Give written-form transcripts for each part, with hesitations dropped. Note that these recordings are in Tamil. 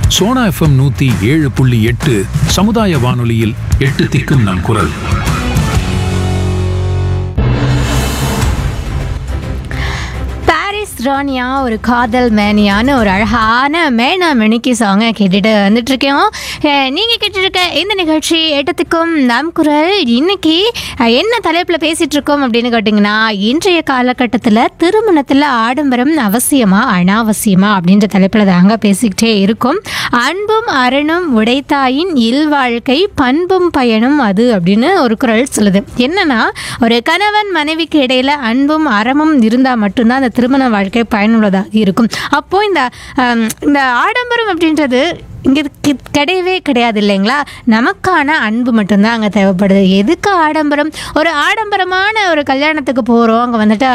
சோனா எஃப்எம் 107.8 சமுதாய வானொலியில் 8 திக்கும் நம் குரல். ராணியா ஒரு காதல் மேனியான ஒரு அழகான மேனா மெனிக்கி சாங்கை கேட்டுட்டு வந்துட்டு இருக்கோம். நீங்கள் கேட்டுருக்க இந்த நிகழ்ச்சி எட்டத்துக்கும் நம் குரல். இன்னைக்கு என்ன தலைப்பில் பேசிகிட்டு இருக்கோம் அப்படின்னு கேட்டிங்கன்னா, இன்றைய காலகட்டத்தில் திருமணத்தில் ஆடம்பரம் அவசியமா அனாவசியமா அப்படின்ற தலைப்பில் தாங்க பேசிக்கிட்டே இருக்கும். அன்பும் அரணும் உடைத்தாயின் இல்வாழ்க்கை பண்பும் பயனும் அது அப்படின்னு ஒரு குரல் சொல்லுது. என்னன்னா, ஒரு கணவன் மனைவிக்கு இடையில அன்பும் அறமும் இருந்தால் மட்டும்தான் அந்த திருமண வாழ்க்கை பயனுள்ளதாக இருக்கும். அப்போ இந்த ஆடம்பரம் அப்படின்றது இங்கே கிடையவே கிடையாது இல்லைங்களா? நமக்கான அன்பு மட்டும்தான் அங்கே தேவைப்படுது. எதுக்கு ஆடம்பரம்? ஒரு ஆடம்பரமான ஒரு கல்யாணத்துக்கு போகிறோம், அங்கே வந்துட்டு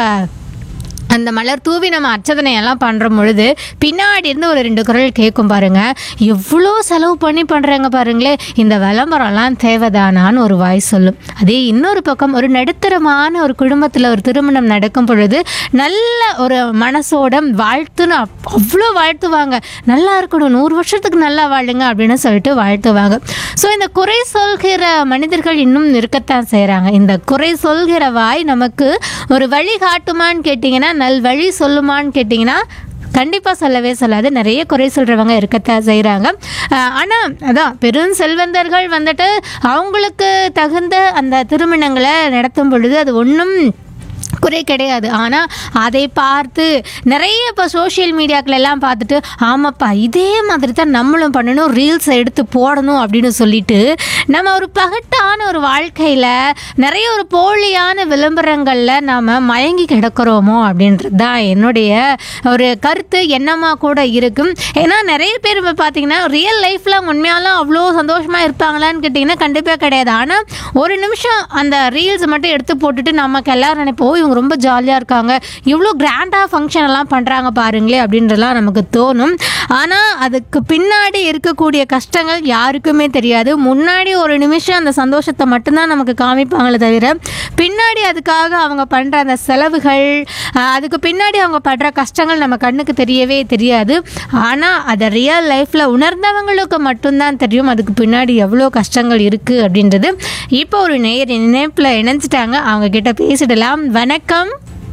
அந்த மலர் தூவி நம்ம அர்ச்சதனையெல்லாம் பண்ணுற பொழுது பின்னாடி இருந்து ஒரு 2 குரல் கேட்கும் பாருங்க, எவ்வளோ செலவு பண்ணுறாங்க பாருங்களே, இந்த விளம்பரம்லாம் தேவைதானான்னு ஒரு வாய் சொல்லும். அதே இன்னொரு பக்கம் ஒரு நடுத்தரமான ஒரு குடும்பத்தில் ஒரு திருமணம் நடக்கும் பொழுது நல்ல ஒரு மனசோட வாழ்த்துன்னு அவ்வளோ வாழ்த்துவாங்க. நல்லா இருக்கணும், 100 வருஷத்துக்கு நல்லா வாழுங்க அப்படின்னு சொல்லிட்டு வாழ்த்துவாங்க. ஸோ இந்த குறை சொல்கிற மனிதர்கள் இன்னும் இருக்கத்தான் செய்கிறாங்க. இந்த குறை சொல்கிற வாய் நமக்கு ஒரு வழி காட்டுமான்னு கேட்டிங்கன்னா, நல் வழி சொல்லுமான்னு கேட்டிங்கன்னா கண்டிப்பாக சொல்லவே சொல்லாது. நிறைய குறை சொல்கிறவங்க இருக்கத்தான் செய்கிறாங்க. ஆனால் அதான் பெரும் செல்வந்தர்கள் வந்துட்டு அவங்களுக்கு தகுந்த அந்த திருமணங்களை நடத்தும் பொழுது அது ஒன்றும் குறை கிடையாது. ஆனால் அதை பார்த்து நிறைய இப்போ சோஷியல் மீடியாக்கள் எல்லாம் பார்த்துட்டு, ஆமாப்பா இதே மாதிரி தான் நம்மளும் பண்ணணும், ரீல்ஸை எடுத்து போடணும் அப்படின்னு சொல்லிட்டு நம்ம ஒரு பகட்டான ஒரு வாழ்க்கையில் நிறைய ஒரு போலியான விளம்பரங்களில் நாம் மயங்கி கிடக்கிறோமோ அப்படின்றது தான் என்னுடைய ஒரு கருத்து, எண்ணமாக கூட இருக்கும். ஏன்னா நிறைய பேர் இப்போ பார்த்தீங்கன்னா ரியல் லைஃப்பில் உண்மையாலும் அவ்வளோ சந்தோஷமாக இருப்பாங்களான்னு கேட்டிங்கன்னா கண்டிப்பாக கிடையாது. ஆனால் ஒரு நிமிஷம் அந்த ரீல்ஸ் மட்டும் எடுத்து போட்டுட்டு நமக்கு எல்லோரும் நினைப்போம், இவங்க ரொம்ப ஜாலியாக இருக்காங்க, இவ்வளோ கிராண்டாக ஃபங்க்ஷன் எல்லாம் பண்ணுறாங்க பாருங்களே அப்படின்றலாம் நமக்கு தோணும். ஆனால் அதுக்கு பின்னாடி இருக்கக்கூடிய கஷ்டங்கள் யாருக்குமே தெரியாது. முன்னாடி ஒரு நிமிஷம் அந்த சந்தோஷத்தை மட்டும்தான் நமக்கு காமிப்பாங்களே தவிர பின்னாடி அதுக்காக அவங்க பண்ணுற அந்த செலவுகள், அதுக்கு பின்னாடி அவங்க படுற கஷ்டங்கள் நம்ம கண்ணுக்கு தெரியவே தெரியாது. ஆனால் அதை ரியல் லைஃப்பில் உணர்ந்தவங்களுக்கு மட்டும்தான் தெரியும் அதுக்கு பின்னாடி எவ்வளோ கஷ்டங்கள் இருக்குது அப்படின்றது. இப்போ ஒரு நேர் இணைப்பில் இணைஞ்சிட்டாங்க, அவங்க கிட்ட பேசிடலாம். வணக்கம்.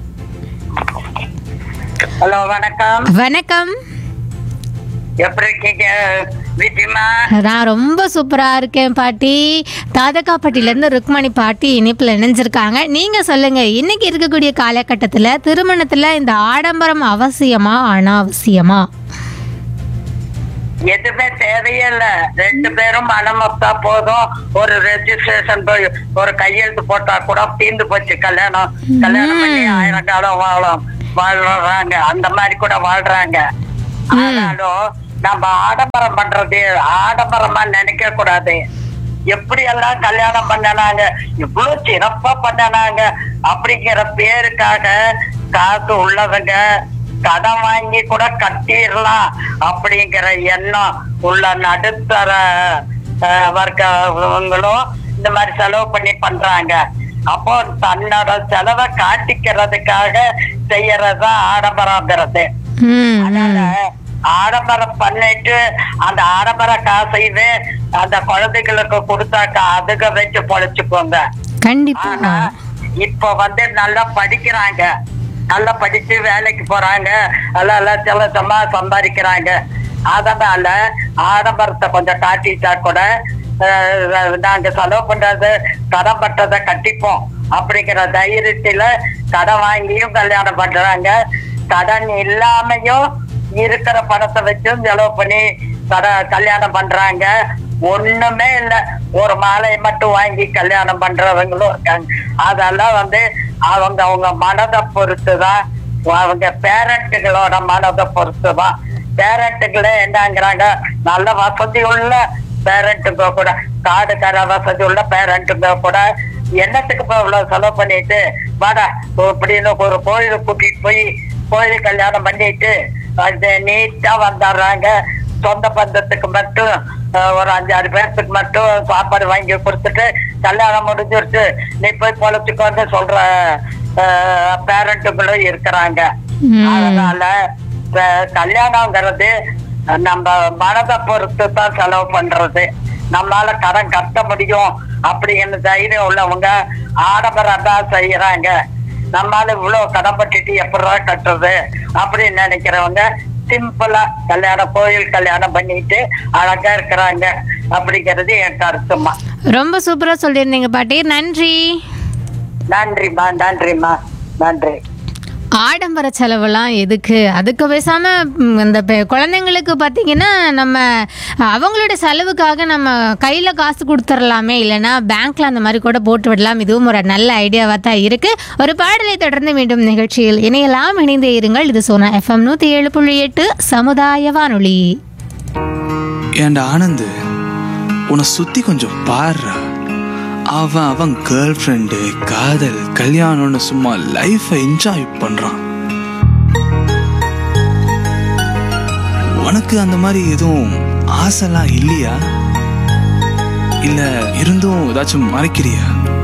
ஹலோ, வணக்கம். வணக்கம். எப்படி இருக்கீங்க விஜயமா? நான் ரொம்ப சூப்பரா இருக்கேன் பாட்டி. தாதகாப்பட்டியிலேருந்து ருக்மணி பாட்டி இணைப்பில் இணைஞ்சிருக்காங்க. நீங்க சொல்லுங்க, இன்னைக்கு இருக்கக்கூடிய காலகட்டத்தில் திருமணத்தில் இந்த ஆடம்பரம் அவசியமா அனாவசியமா? எதுவுமே தேவையில்ல. 2 பேரும் மனமொத்தா போதும். ஒரு ரெஜிஸ்ட்ரேஷன் போய் ஒரு கையெழுத்து போட்டா கூட தீர்ந்து போச்சு. கல்யாணம் பண்ணி 1000 காலம் வாழ்றாங்க, அந்த மாதிரி கூட வாழ்றாங்க. ஆனாலும் நம்ம ஆடம்பரம் பண்றது ஆடம்பரமா நினைக்க கூடாது. எப்படி எல்லாம் கல்யாணம் பண்ணனாங்க, இவ்வளவு சிறப்பா பண்ணனாங்க அப்படிங்கிற பேருக்காக காசு உள்ளவங்க கடன் வாங்கி கூட கட்டிடலாம் அப்படிங்கிற எண்ணம் உள்ள நடுத்தர வர்க்கங்களும் இந்த மாதிரி செலவு பண்ணி பண்றாங்க. அப்போ தன்னோட செலவை காட்டிக்கிறதுக்காக செய்யறதுதான் ஆடம்பரங்கிறது. அதனால ஆடம்பரம் பண்ணிட்டு அந்த ஆடம்பர காசையுமே அந்த குழந்தைகளுக்கு கொடுத்தாக்கா அதுக வச்சு பொழைச்சுக்கோங்க. கண்டிப்பா. ஆனா இப்ப நல்லா படிக்கிறாங்க, நல்லா படிச்சு வேலைக்கு போறாங்க, லட்சமா சம்பாதிக்கிறாங்க. அதனால ஆடம்பரத்தை கொஞ்சம் காட்டிட்டா கூட நாங்க செலவு பண்றது கடன் பட்டதை கட்டிப்போம் அப்படிங்கிற தைரியத்துல கடன் வாங்கியும் கல்யாணம் பண்றாங்க. கடன் இல்லாமையும் இருக்கிற பணத்தை வச்சும் செலவு பண்ணி கல்யாணம் பண்றாங்க. ஒண்ணுமே இல்ல, ஒரு மாலையை மட்டும் வாங்கி கல்யாணம் பண்றவங்களும் இருக்காங்க. அதெல்லாம் அவங்க மனதை பொறுத்துதான், அவங்க பேரண்ட்டுகளோட மனதை பொறுத்துதான். பேரண்ட்டுகளே என்னங்கிறாங்க, நல்ல வசதி உள்ள பேரண்ட்டுங்க கூட, காடுக்கார வசதி உள்ள பேரண்ட்டுங்க கூட என்னத்துக்கு போய் இவ்வளவு செலவு பண்ணிட்டு வாடா அப்படின்னு ஒரு கோயிலுக்கு கூட்டிட்டு போய் கோயில் கல்யாணம் பண்ணிட்டு அது நீட்டா வந்துடுறாங்க. சொந்த பந்தத்துக்கு மட்டும் ஒரு 5-6 பேர்த்துக்கு மட்டும் சாப்பாடு வாங்கி கொடுத்துட்டு கல்யாணம் முடிஞ்சிருச்சு, நீ போய் பொழைச்சுக்கோன்னு சொல்ற பேரண்ட்டுங்களும் இருக்கிறாங்க. அதனால கல்யாணங்கிறது நம்ம மனதை பொறுத்து தான் செலவு பண்றது. நம்மளால கடன் கட்ட முடியும் அப்படின்னு தைரியம் உள்ளவங்க ஆடம்பரம் தான் செய்யறாங்க. நம்மளால இவ்வளவு கடன் பட்டுட்டு எப்படிதான் கட்டுறது அப்படின்னு நினைக்கிறவங்க சிம்பிளா கல்யாணம், கோயில் கல்யாணம் பண்ணிட்டு அழகா இருக்கிறாங்க அப்படிங்கிறது என் கருத்துமா. ரொம்ப சூப்பரா சொல்லியிருந்தீங்க பாட்டி, நன்றி. நன்றிம்மா, நன்றிம்மா, நன்றி. ஆடம்பர செலவெல்லாம் எதுக்கு? அதுக்கு பேசாம இந்த குழந்தைங்களுக்கு பார்த்தீங்கன்னா நம்ம அவங்களோட செலவுக்காக நம்ம கையில் காசு கொடுத்துடலாமே, இல்லைன்னா பேங்க்ல அந்த மாதிரி கூட போட்டு விடலாம். இதுவும் ஒரு நல்ல ஐடியாவாக தான் இருக்கு. ஒரு பாடலை தொடர்ந்து மீண்டும் நிகழ்ச்சியில் இணையலாம். இணைந்தே இருங்கள். இது சோனா FM 107.8 சமுதாய வானொலி. ஏண்டா ஆனந்த், உன்னை சுத்தி கொஞ்சம் பாருடா. அவன் கேர்ள் ஃப்ரெண்டு, காதல், கல்யாணம்னு சும்மா லைஃபை என்ஜாய் பண்றான். உனக்கு அந்த மாதிரி எதுவும் ஆசைலாம் இல்லையா? இல்ல இருந்தும் ஏதாச்சும் மறைக்கிறியா?